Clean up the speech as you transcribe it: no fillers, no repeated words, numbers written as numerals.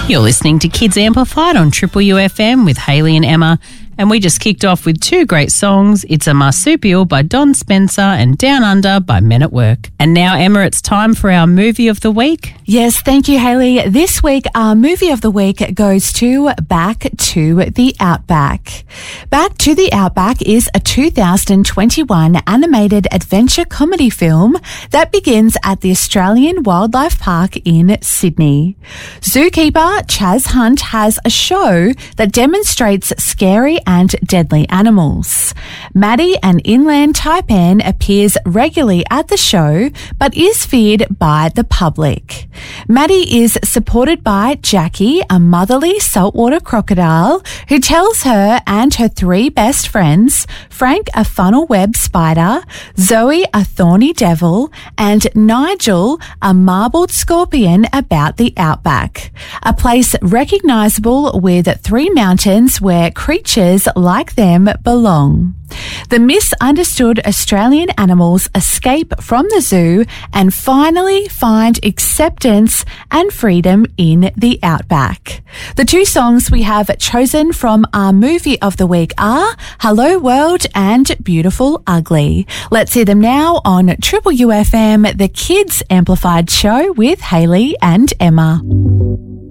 You're listening to Kids Amplified on Triple UFM with Hayley and Emma, and we just kicked off with two great songs. It's a Marsupial by Don Spencer and Down Under by Men at Work. And now, Emma, it's time for our Movie of the Week. Yes, thank you, Hayley. This week, our Movie of the Week goes to Back to the Outback. Back to the Outback is a 2021 animated adventure comedy film that begins at the Australian Wildlife Park in Sydney. Zookeeper Chaz Hunt has a show that demonstrates scary and deadly animals. Maddie, an inland taipan, appears regularly at the show but is feared by the public. Maddie is supported by Jackie, a motherly saltwater crocodile, who tells her and her three best friends, Frank, a funnel web spider, Zoe, a thorny devil, and Nigel, a marbled scorpion, about the outback, a place recognisable with 3 mountains where creatures like them belong. The misunderstood Australian animals escape from the zoo and finally find acceptance and freedom in the outback. The two songs we have chosen from our Movie of the Week are Hello World and Beautiful Ugly. Let's hear them now on Triple UFM, the Kids Amplified Show with Hayley and Emma.